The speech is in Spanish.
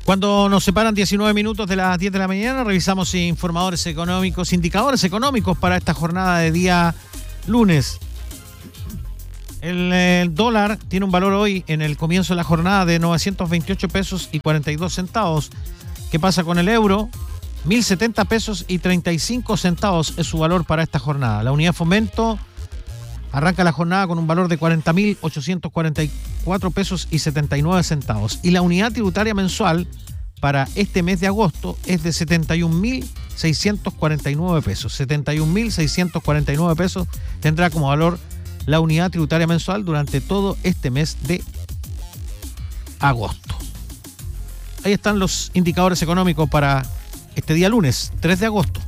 Cuando nos separan 19 minutos de las 10 de la mañana, revisamos indicadores económicos para esta jornada de día lunes. El dólar tiene un valor hoy en el comienzo de la jornada de 928 pesos y 42 centavos. ¿Qué pasa con el euro? 1.070 pesos y 35 centavos es su valor para esta jornada. La unidad fomento arranca la jornada con un valor de 40.844 pesos y 79 centavos. Y la unidad tributaria mensual para este mes de agosto es de 71.649 pesos. 71.649 pesos tendrá como valor la unidad tributaria mensual durante todo este mes de agosto. Ahí están los indicadores económicos para este día lunes, 3 de agosto.